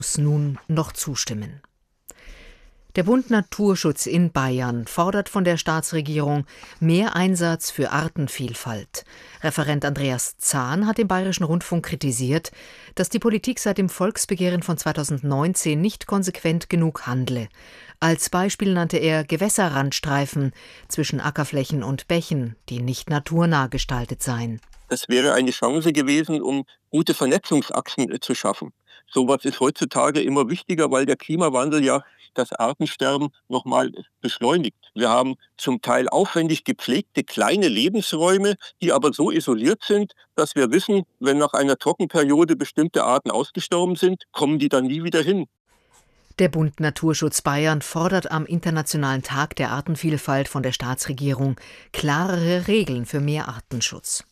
muss nun noch zustimmen. Der Bund Naturschutz in Bayern fordert von der Staatsregierung mehr Einsatz für Artenvielfalt. Referent Andreas Zahn hat im Bayerischen Rundfunk kritisiert, dass die Politik seit dem Volksbegehren von 2019 nicht konsequent genug handle. Als Beispiel nannte er Gewässerrandstreifen zwischen Ackerflächen und Bächen, die nicht naturnah gestaltet seien. Das wäre eine Chance gewesen, um gute Vernetzungsachsen zu schaffen. Sowas ist heutzutage immer wichtiger, weil der Klimawandel ja das Artensterben nochmal beschleunigt. Wir haben zum Teil aufwendig gepflegte kleine Lebensräume, die aber so isoliert sind, dass wir wissen, wenn nach einer Trockenperiode bestimmte Arten ausgestorben sind, kommen die dann nie wieder hin. Der Bund Naturschutz Bayern fordert am Internationalen Tag der Artenvielfalt von der Staatsregierung klarere Regeln für mehr Artenschutz.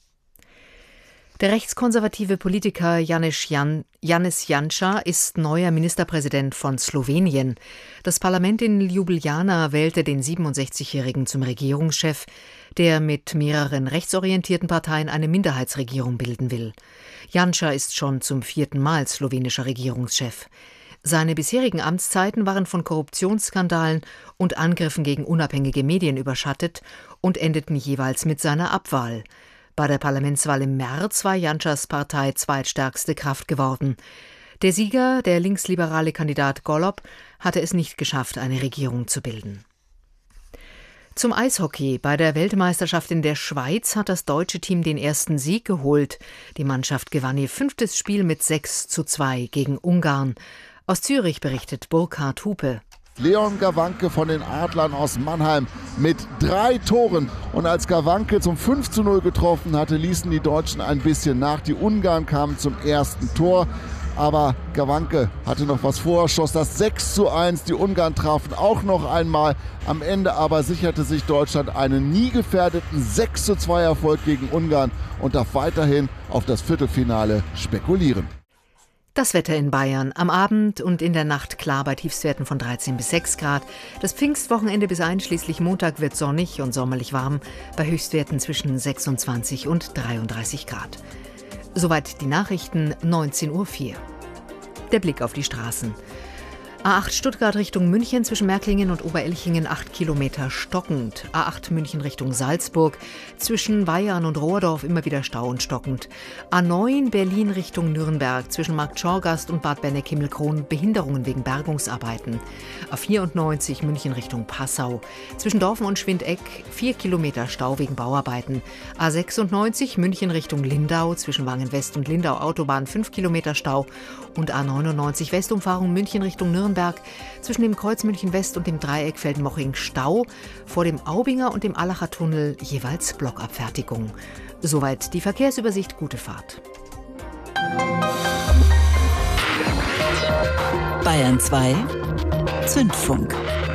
Der rechtskonservative Politiker Janez Janša ist neuer Ministerpräsident von Slowenien. Das Parlament in Ljubljana wählte den 67-Jährigen zum Regierungschef, der mit mehreren rechtsorientierten Parteien eine Minderheitsregierung bilden will. Janša ist schon zum 4. Mal slowenischer Regierungschef. Seine bisherigen Amtszeiten waren von Korruptionsskandalen und Angriffen gegen unabhängige Medien überschattet und endeten jeweils mit seiner Abwahl. Bei der Parlamentswahl im März war Janšas Partei zweitstärkste Kraft geworden. Der Sieger, der linksliberale Kandidat Golob, hatte es nicht geschafft, eine Regierung zu bilden. Zum Eishockey. Bei der Weltmeisterschaft in der Schweiz hat das deutsche Team den ersten Sieg geholt. Die Mannschaft gewann ihr 5. Spiel mit 6:2 gegen Ungarn. Aus Zürich berichtet Burkhard Hupe. Leon Gawanke von den Adlern aus Mannheim mit 3 Toren. Und als Gawanke zum 5:0 getroffen hatte, ließen die Deutschen ein bisschen nach. Die Ungarn kamen zum ersten Tor. Aber Gawanke hatte noch was vor, schoss das 6:1. Die Ungarn trafen auch noch einmal. Am Ende aber sicherte sich Deutschland einen nie gefährdeten 6:2 Erfolg gegen Ungarn und darf weiterhin auf das Viertelfinale spekulieren. Das Wetter in Bayern. Am Abend und in der Nacht klar bei Tiefstwerten von 13 bis 6 Grad. Das Pfingstwochenende bis einschließlich Montag wird sonnig und sommerlich warm, bei Höchstwerten zwischen 26 und 33 Grad. Soweit die Nachrichten, 19:04 Uhr. Der Blick auf die Straßen. A8 Stuttgart Richtung München zwischen Märklingen und Oberelchingen 8 Kilometer stockend. A8 München Richtung Salzburg zwischen Weyarn und Rohrdorf immer wieder Stau und stockend. A9 Berlin Richtung Nürnberg zwischen Marktschorgast und Bad Benneck-Himmelkron Behinderungen wegen Bergungsarbeiten. A94 München Richtung Passau zwischen Dorfen und Schwindeck 4 Kilometer Stau wegen Bauarbeiten. A96 München Richtung Lindau zwischen Wangen-West und Lindau Autobahn 5 Kilometer Stau und A99 Westumfahrung München Richtung Nürnberg zwischen dem Kreuz München West und dem Dreieck Feldmoching Stau, vor dem Aubinger und dem Allacher Tunnel jeweils Blockabfertigung. Soweit die Verkehrsübersicht. Gute Fahrt. Bayern 2 Zündfunk.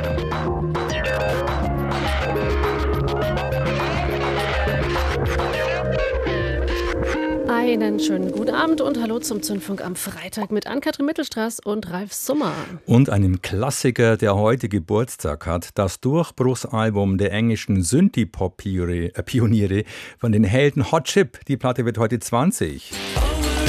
Einen schönen guten Abend und hallo zum Zündfunk am Freitag mit Ann-Kathrin Mittelstraß und Ralf Summer. Und einem Klassiker, der heute Geburtstag hat, das Durchbruchsalbum der englischen Synthie-Pop-Pioniere von den Helden Hot Chip. Die Platte wird heute 20.